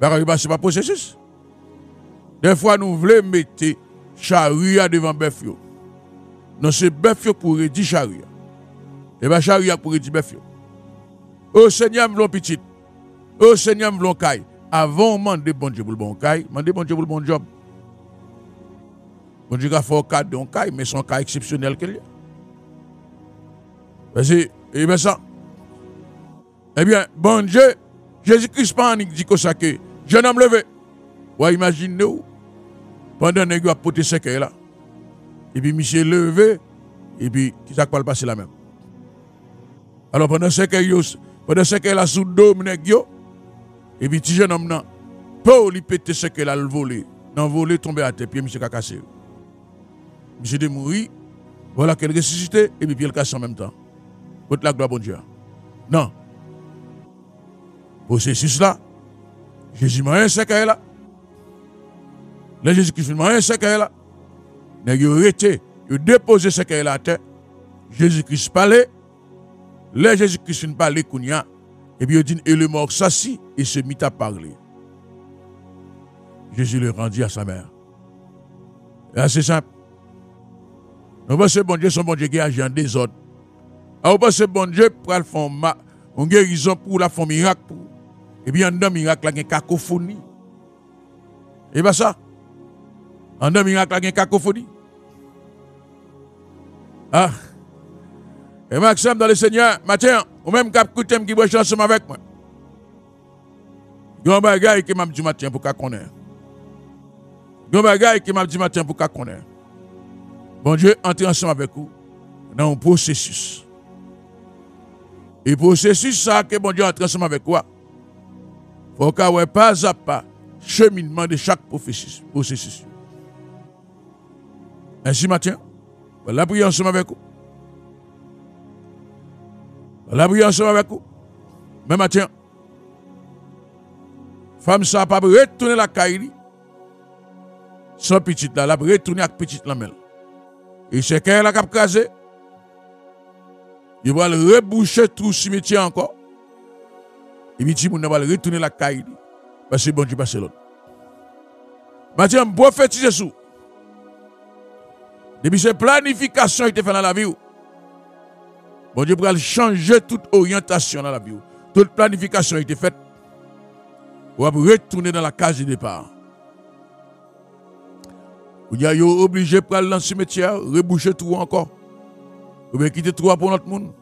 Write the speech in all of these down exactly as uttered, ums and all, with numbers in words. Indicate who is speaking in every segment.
Speaker 1: Bah, c'est pas processus. Des fois, nous voulons mettre charia devant bœuf. Non, c'est bœuf pour redire charia. Et bien, charia pour redire bœuf. Oh Seigneur, nous voulons petit. Oh Seigneur, nous voulons caille. Avant, demander bon Dieu pour le bon caille, demander bon Dieu pour le bon job. Bon Dieu a fait un cas de caille, mais son cas exceptionnel qu'il y a. Vas-y, et bien ça. Eh bien, bon Dieu, Jésus-Christ pas dit que ça que jeune homme levé. Ouais, imaginez-vous, pendant que vous avez porté ce là, et puis monsieur levé, et puis qui ça va passer la même. Alors pendant ce que pendant ce que là sous dos nègre, et puis petit jeune homme là, pour lui péter ce que là le voler, non voler tomber à terre, puis monsieur a cassé. Monsieur de mourir, voilà qu'elle ressuscité, et puis il casse en même temps. Pour la gloire bon Dieu. Non. Processus là, Jésus m'a un secret là. Le Jésus-Christ m'a un secret là. Il a arrêté, il a déposé ce secret là à terre. Jésus-Christ parlait. Le Jésus-Christ parlait kounya. Et puis il dit, et le mort s'assit et se mit à parler. Jésus le rendit à sa mère. C'est assez simple. Nous pensons que bon Dieu, son bon Dieu qui agit en désordre. Alors, parce que bon Dieu pour faire une guérison pour la faire miracle. Pour. Et bien, dans le miracle, il y a une cacophonie. Et bien ça, en dans le miracle, il y a une cacophonie. Ah. Et Maxime, dans le Seigneur, Mathieu, ou même cap coutem qui boit ensemble avec moi. Il y a un bagage qui m'a dit matin pour qu'on connaisse. Il y a un bagage qui m'a dit matin pour qu'on connaisse. Bon Dieu, entre ensemble avec vous dans un processus. Et processus ça que bon Dieu entre ensemble avec quoi? Faut qu'on ait pas à pas cheminement de chaque processus. Ainsi matin, voilà prier ensemble avec vous. Voilà prier ensemble avec vous. Mais matin, femme ça pas retourner la caille sans petite là, la retourner avec petite la mêle. Et c'est qu'elle a cap crasé. Il va le reboucher tout le cimetière encore. Et puis, il va retourner la caille. Parce que bon Dieu passe l'autre. Mathieu, je prophétise sous. Depuis cette planification qui était faite dans la vie, bon Dieu va changer toute orientation dans la vie. Toute planification qui était faite. On va retourner dans la case de départ. Vous êtes obligé de prendre dans le cimetière, reboucher tout encore. Ou bien quitter tout pour notre monde.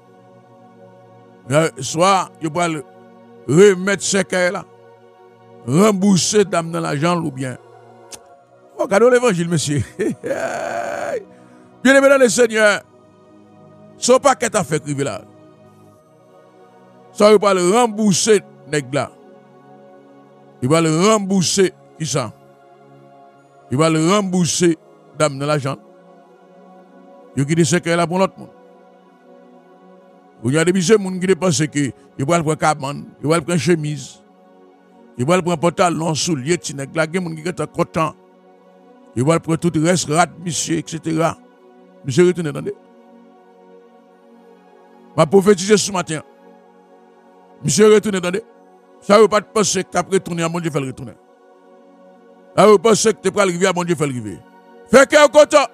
Speaker 1: Soit, vous pouvez remettre ce qu'il là, rembourser dame dans la jambe ou bien. Regardez l'évangile, monsieur. Bien aimé dans le Seigneur, son paquet a fait criver là. Ça, vous pouvez le rembourser, nègre là. Il va le rembourser, qui ça? Il va le rembourser dame dans la jambe. Il dit ce qu'il là pour l'autre monde. Il y a des gens qui pensent que il va prendre cabane, il va prendre chemise, il va prendre pantalon, soulier, tinek, la gens qui sont contents. Il va prendre tout le reste, rat, monsieur, et cetera. Monsieur, retournez, attendez. Ma prophétise ce matin. Monsieur, retournez, attendez. Ça ne veut pas penser que tu as retourné à mon Dieu, fait le retourner. Ça veut pas penser que tu as arrivé à mon Dieu, fait le arriver. Fait qu'il est content.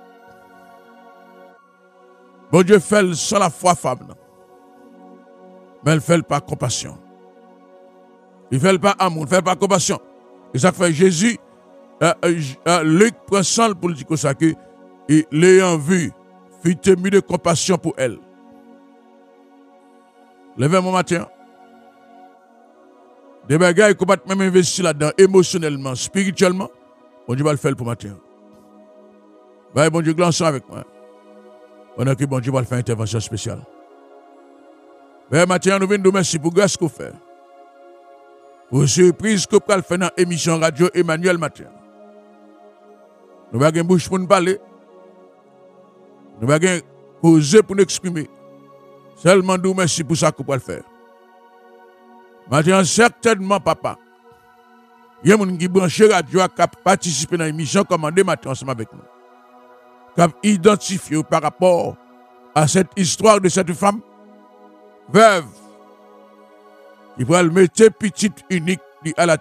Speaker 1: Bon Dieu fait sans la foi femme. Mais il ne fait pas compassion. Il ne fait pas amour, il ne fait pas compassion. Et ça fait Jésus, euh, euh, Luc prend sang pour dire ça que, et l'ayant vu, fut ému de compassion pour elle. Levez mon matin. Des bagages qu'on va même investir là-dedans, émotionnellement, spirituellement. Bon Dieu va le faire pour matin. Ben, bon Dieu, glance avec moi. Pendant que bon Dieu va faire une intervention spéciale. Mais maintenant, nous venons de merci pour grâce qu'on fait. Pour surprise qu'on peut faire dans l'émission radio Emmanuel Matin. Nous avons une bouche pour nous parler. Nous avons posé pour nous exprimer. Seulement nous merci pour ça qu'on peut le faire. Maintenant, certainement, papa, il y a des gens qui branchent radio qui participent dans l'émission commandée matin ensemble avec nous. Qui identifié par rapport à cette histoire de cette femme veuve qui va le mettre petite unique à la